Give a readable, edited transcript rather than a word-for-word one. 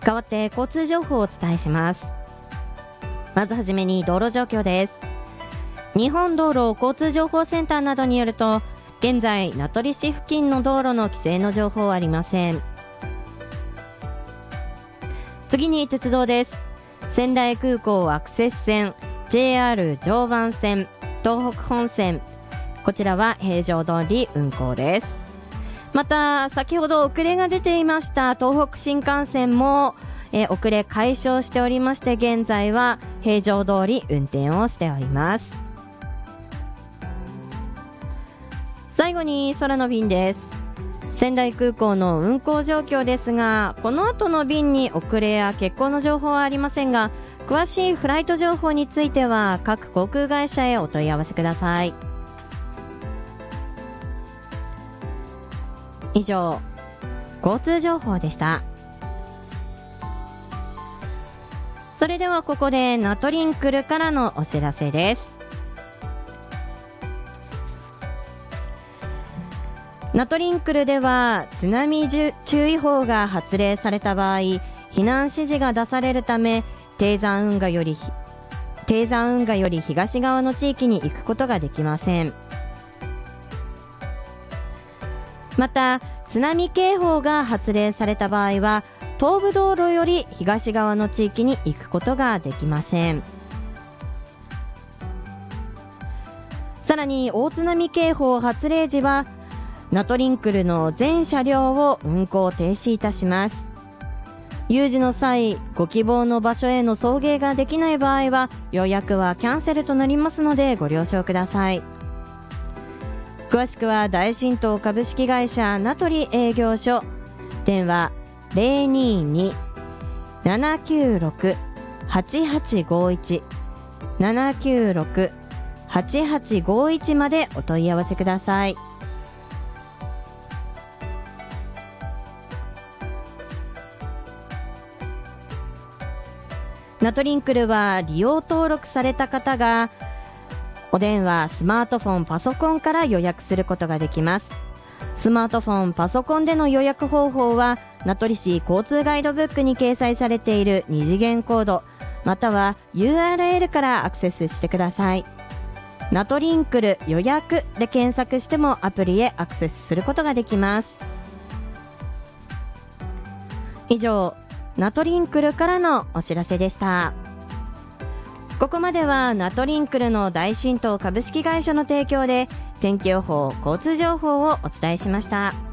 代わって交通情報をお伝えします。まずはじめに道路状況です。日本道路交通情報センターなどによると、現在名取市付近の道路の規制の情報はありません。次に鉄道です。仙台空港アクセス線、 JR 常磐線、東北本線、こちらは平常通り運行です。また先ほど遅れが出ていました東北新幹線も遅れ解消しておりまして、現在は平常通り運転をしております。最後に空の便です。仙台空港の運航状況ですが、この後の便に遅れや欠航の情報はありませんが、詳しいフライト情報については各航空会社へお問い合わせください。以上、交通情報でした。それではここでナトリンクルからのお知らせです。ナトリンクルでは津波注意報が発令された場合、避難指示が出されるため、低山運河より東側の地域に行くことができません。また津波警報が発令された場合は、東部道路より東側の地域に行くことができません。さらに大津波警報発令時はナトリンクルの全車両を運行停止いたします。有事の際、ご希望の場所への送迎ができない場合は予約はキャンセルとなりますのでご了承ください。詳しくは大新東株式会社名取営業所、電話 022-796-8851 796-8851 までお問い合わせください。ナトリンクルは利用登録された方がお電話、スマートフォン、パソコンから予約することができます。スマートフォン、パソコンでの予約方法は名取市交通ガイドブックに掲載されている2次元コードまたは URL からアクセスしてください。ナトリンクル予約で検索してもアプリへアクセスすることができます。以上、ナトリンクルからのお知らせでした。ここまではナトリンクルの大新東株式会社の提供で天気予報、交通情報をお伝えしました。